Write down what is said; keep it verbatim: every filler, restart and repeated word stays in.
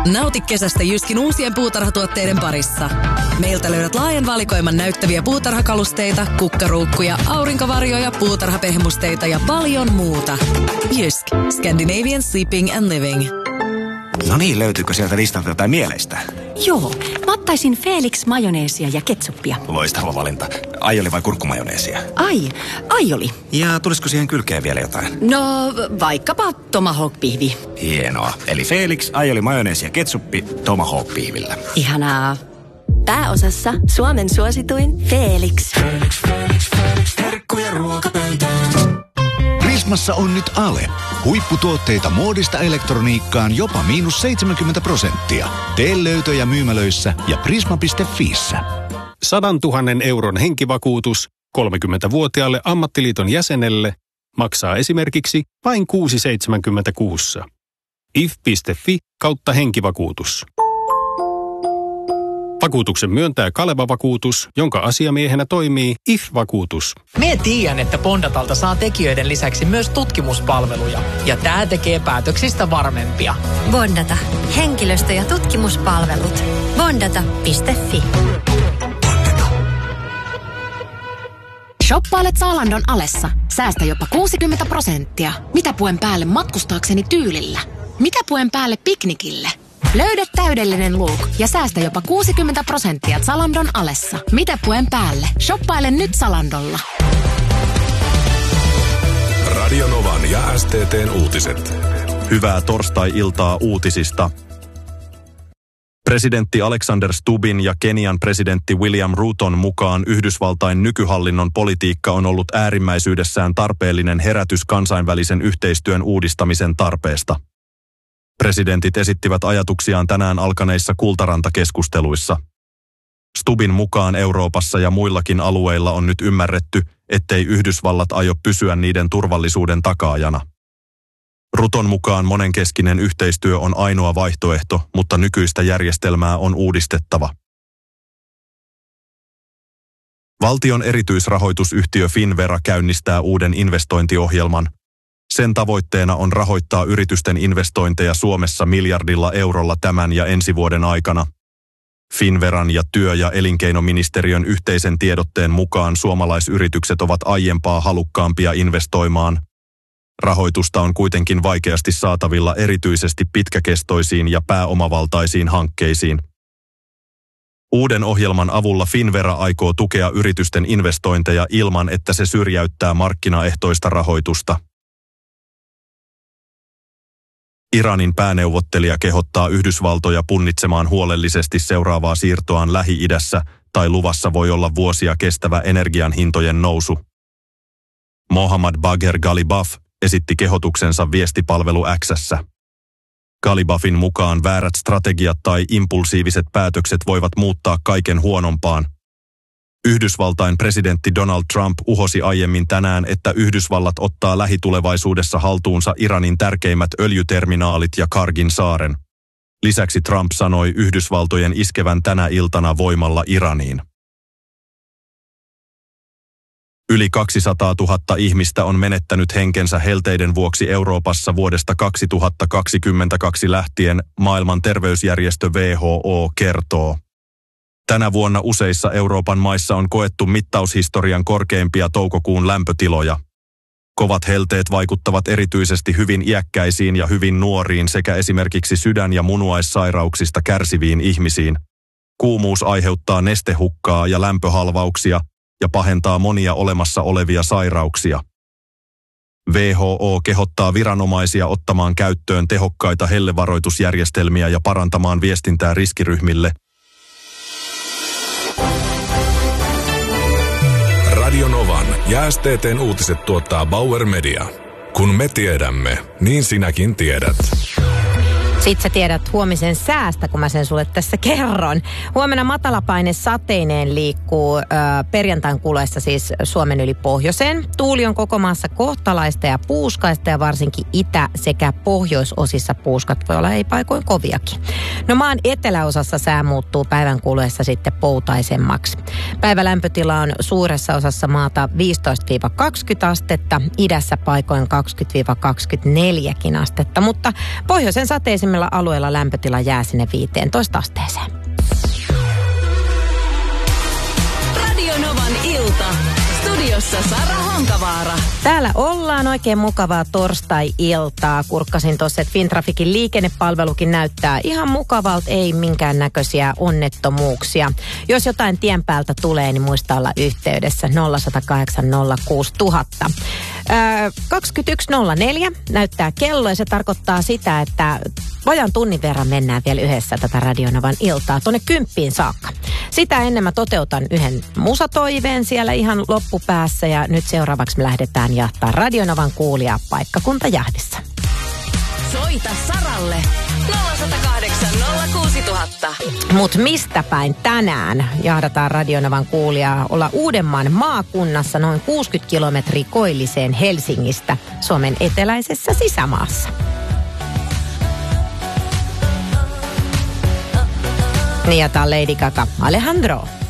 Nauti kesästä Jyskin uusien puutarhatuotteiden parissa. Meiltä löydät laajan valikoiman näyttäviä puutarhakalusteita, kukkaruukkuja, aurinkovarjoja, puutarhapehmusteita ja paljon muuta. Jysk. Scandinavian Sleeping and Living. No niin, löytyykö sieltä listalta jotain mieleistä? Joo, mä ottaisin Felix majoneesia ja ketsuppia. Loistava valinta. Aioli vai kurkkumajoneesia? Ai, aioli. Ja tulisiko siihen kylkeen vielä jotain? No, vaikkapa tomahawk-pihvi. Hienoa. Eli Felix, aioli, majoneesi ja ketsuppi tomahawk-pihvillä. Ihanaa. Pääosassa Suomen suosituin Felix. Felix, Felix, Felix. Herkkuja ruokapöytään. Prismassa on nyt Ale. Huipputuotteita muodista elektroniikkaan jopa miinus seitsemänkymmentä prosenttia. Tee löytöjä myymälöissä ja prisma piste fiissä. Sadan tuhannen euron henkivakuutus kolmekymmentävuotiaalle ammattiliiton jäsenelle maksaa esimerkiksi vain kuusi pilkku seitsemänkymmentä kuussa. if piste fi kautta henkivakuutus. Vakuutuksen myöntää Kaleva-vakuutus, jonka asiamiehenä toimii I F-vakuutus. Mie tiedän, että Bondatalta saa tekijöiden lisäksi myös tutkimuspalveluja. Ja tää tekee päätöksistä varmempia. Bondata. Henkilöstö- ja tutkimuspalvelut. Bondata piste fi. Shoppailet Zalandon alessa. Säästä jopa kuusikymmentä prosenttia. Mitä puen päälle matkustaakseni tyylillä? Mitä puen päälle piknikille? Löydä täydellinen look ja säästä jopa kuusikymmentä prosenttia Zalandon alessa. Mitä puen päälle? Shoppaile nyt Zalandolla. Radio Novan ja S T T:n uutiset. Hyvää torstai-iltaa uutisista. Presidentti Alexander Stubbin ja Kenian presidentti William Ruton mukaan Yhdysvaltain nykyhallinnon politiikka on ollut äärimmäisyydessään tarpeellinen herätys kansainvälisen yhteistyön uudistamisen tarpeesta. Presidentit esittivät ajatuksiaan tänään alkaneissa kultarantakeskusteluissa. Stubbin mukaan Euroopassa ja muillakin alueilla on nyt ymmärretty, ettei Yhdysvallat aio pysyä niiden turvallisuuden takaajana. Ruton mukaan monenkeskinen yhteistyö on ainoa vaihtoehto, mutta nykyistä järjestelmää on uudistettava. Valtion erityisrahoitusyhtiö Finnvera käynnistää uuden investointiohjelman. Sen tavoitteena on rahoittaa yritysten investointeja Suomessa miljardilla eurolla tämän ja ensi vuoden aikana. Finnveran ja työ- ja elinkeinoministeriön yhteisen tiedotteen mukaan suomalaisyritykset ovat aiempaa halukkaampia investoimaan. Rahoitusta on kuitenkin vaikeasti saatavilla erityisesti pitkäkestoisiin ja pääomavaltaisiin hankkeisiin. Uuden ohjelman avulla Finnvera aikoo tukea yritysten investointeja ilman, että se syrjäyttää markkinaehtoista rahoitusta. Iranin pääneuvottelija kehottaa Yhdysvaltoja punnitsemaan huolellisesti seuraavaa siirtoaan Lähi-idässä, tai luvassa voi olla vuosia kestävä energian hintojen nousu. Mohammad Bagher Ghalibaf esitti kehotuksensa viestipalvelu X:ssä. Ghalibafin mukaan väärät strategiat tai impulsiiviset päätökset voivat muuttaa kaiken huonompaan. Yhdysvaltain presidentti Donald Trump uhosi aiemmin tänään, että Yhdysvallat ottaa lähitulevaisuudessa haltuunsa Iranin tärkeimmät öljyterminaalit ja Kargin saaren. Lisäksi Trump sanoi Yhdysvaltojen iskevän tänä iltana voimalla Iraniin. Yli kaksisataatuhatta ihmistä on menettänyt henkensä helteiden vuoksi Euroopassa vuodesta kaksituhattakaksikymmentäkaksi lähtien, maailman terveysjärjestö W H O kertoo. Tänä vuonna useissa Euroopan maissa on koettu mittaushistorian korkeimpia toukokuun lämpötiloja. Kovat helteet vaikuttavat erityisesti hyvin iäkkäisiin ja hyvin nuoriin sekä esimerkiksi sydän- ja munuaissairauksista kärsiviin ihmisiin. Kuumuus aiheuttaa nestehukkaa ja lämpöhalvauksia ja pahentaa monia olemassa olevia sairauksia. W H O kehottaa viranomaisia ottamaan käyttöön tehokkaita hellevaroitusjärjestelmiä ja parantamaan viestintää riskiryhmille. Radio Novan ja S T T:n uutiset tuottaa Bauer Media. Kun me tiedämme, niin sinäkin tiedät. Sitten sä tiedät huomisen säästä, kun mä sen sulle tässä kerron. Huomenna matalapaine sateineen liikkuu ö, perjantain kuluessa siis Suomen yli pohjoiseen. Tuuli on koko maassa kohtalaista ja puuskaista ja varsinkin itä- sekä pohjoisosissa puuskat voi olla ei paikoin koviakin. No maan eteläosassa sää muuttuu päivän kuluessa sitten poutaisemmaksi. Päivälämpötila on suuressa osassa maata viisitoista kaksikymmentä astetta, idässä paikoin kaksikymmentä kaksikymmentäneljä astetta, mutta pohjoisen sateisimmilla Useimmilla alueilla lämpötila jää sinne viisitoista asteeseen. Radio Novan ilta. Studiossa Sara Hankavaara. Täällä ollaan oikein mukavaa torstai-iltaa. Kurkkasin tuossa, että Fintrafikin liikennepalvelukin näyttää ihan mukavalta, ei minkäännäköisiä onnettomuuksia. Jos jotain tien päältä tulee, niin muista olla yhteydessä nolla yksi nolla kahdeksan nolla kuusi nolla nolla nolla. Öö, kaksikymmentäyksi nolla neljä näyttää kello ja se tarkoittaa sitä, että vajan tunnin verran mennään vielä yhdessä tätä Radio Novan iltaa tuonne kymppiin saakka. Sitä ennen mä toteutan yhden musatoiveen siellä ihan loppupäässä ja nyt seuraavaksi me lähdetään jahtaa Radio Novan kuulijaa paikkakuntajahdissa. Soita Saralle nolla yksi nolla kahdeksan nolla kuusi nolla nolla nolla. Mut mistä päin tänään jahdataan Radio Novan kuulijaa? Olla Uudenmaan maakunnassa noin kuusikymmentä kilometriä koilliseen Helsingistä Suomen eteläisessä sisämaassa. Niin ja tää on Lady Gaga, Alejandro.